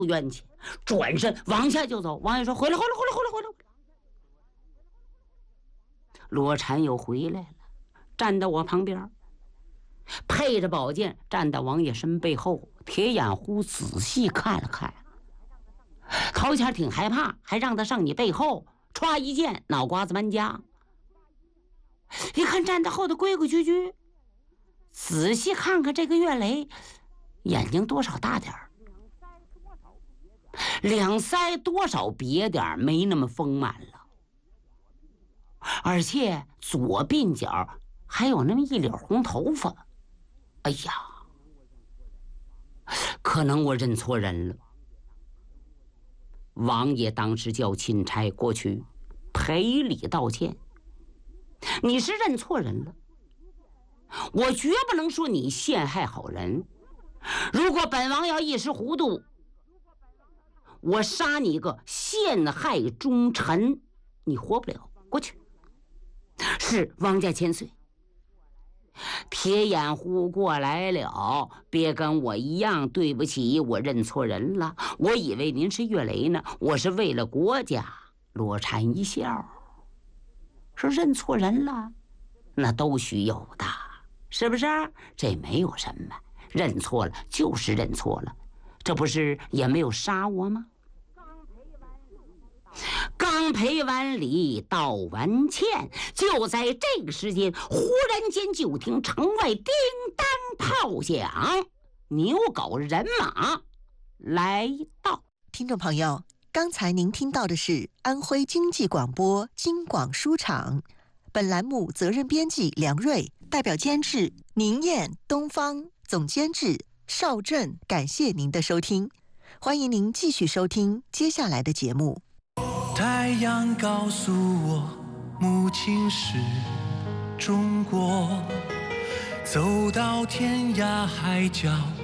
冤气，转身往下就走。王爷说：“回来，回来，回来，回来，回来！”罗禅又回来了，站到我旁边，配着宝剑站到王爷身背后。铁眼狐仔细看了看，头前挺害怕，还让他上你背后，歘一剑，脑瓜子搬家。一看站在后头规规矩矩，仔细看看这个岳雷，眼睛多少大点儿，两腮多少别点，没那么丰满了，而且左鬓角还有那么一绺红头发。哎呀，可能我认错人了。王爷当时叫钦差过去赔礼道歉，你是认错人了，我绝不能说你陷害好人。如果本王要一时糊涂，我杀你一个陷害忠臣，你活不了。过去。是王家千岁。铁眼狐过来了，别跟我一样，对不起，我认错人了。我以为您是岳雷呢，我是为了国家。罗禅一笑，说认错人了，那都许有的，是不是？这没有什么，认错了就是认错了，这不是也没有杀我吗？刚赔完礼道完歉，就在这个时间，忽然间就听城外叮当炮响，牛狗人马来到。 听众朋友，刚才您听到的是安徽经济广播京广书场，本栏目责任编辑梁瑞，代表监制宁燕、东方，总监制邵振。感谢您的收听，欢迎您继续收听接下来的节目。 太阳告诉我，母亲是中国，走到天涯海角